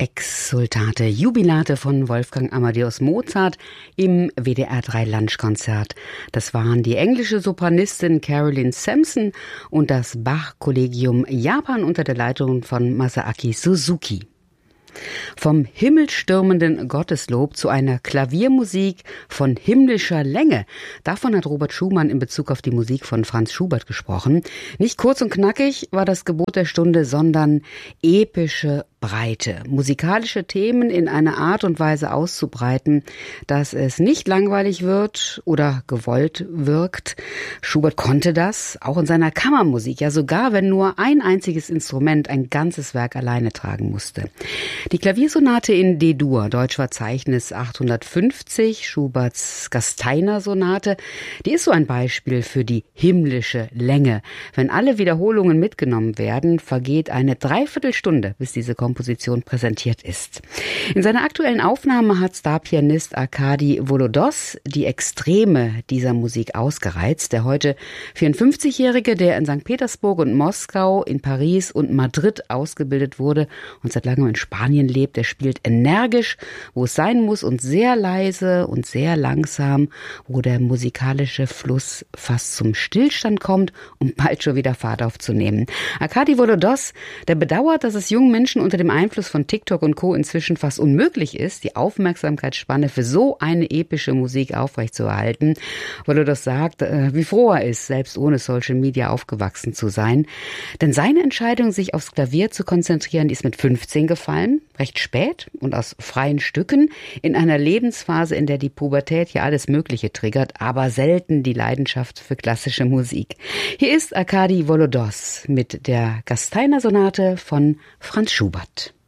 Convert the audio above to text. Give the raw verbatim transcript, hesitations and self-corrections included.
Exsultate, Jubilate von Wolfgang Amadeus Mozart im W D R drei Lunchkonzert. Das waren die englische Sopranistin Carolyn Sampson und das Bach-Kollegium Japan unter der Leitung von Masaaki Suzuki. Vom himmelstürmenden Gotteslob zu einer Klaviermusik von himmlischer Länge. Davon hat Robert Schumann in Bezug auf die Musik von Franz Schubert gesprochen. Nicht kurz und knackig war das Gebot der Stunde, sondern epische Breite. Musikalische Themen in einer Art und Weise auszubreiten, dass es nicht langweilig wird oder gewollt wirkt. Schubert konnte das, auch in seiner Kammermusik, ja sogar wenn nur ein einziges Instrument ein ganzes Werk alleine tragen musste. Die Klaviersonate in D-Dur, Deutschverzeichnis achthundertfünfzig, Schuberts Gasteiner-Sonate, die ist so ein Beispiel für die himmlische Länge. Wenn alle Wiederholungen mitgenommen werden, vergeht eine Dreiviertelstunde, bis diese Komposition präsentiert ist. In seiner aktuellen Aufnahme hat Starpianist Arkadi Volodos die Extreme dieser Musik ausgereizt. Der heute vierundfünfzigjährige, der in Sankt Petersburg und Moskau, in Paris und Madrid ausgebildet wurde und seit langem in Spanien lebt, der spielt energisch, wo es sein muss, und sehr leise und sehr langsam, wo der musikalische Fluss fast zum Stillstand kommt, um bald schon wieder Fahrt aufzunehmen. Arkadi Volodos, der bedauert, dass es jungen Menschen unter dem Einfluss von TikTok und Co. inzwischen fast unmöglich ist, die Aufmerksamkeitsspanne für so eine epische Musik aufrechtzuerhalten. Volodos sagt, wie froh er ist, selbst ohne Social Media aufgewachsen zu sein. Denn seine Entscheidung, sich aufs Klavier zu konzentrieren, die ist mit fünfzehn gefallen, recht spät und aus freien Stücken, in einer Lebensphase, in der die Pubertät ja alles Mögliche triggert, aber selten die Leidenschaft für klassische Musik. Hier ist Arkadi Volodos mit der Gasteiner-Sonate von Franz Schubert.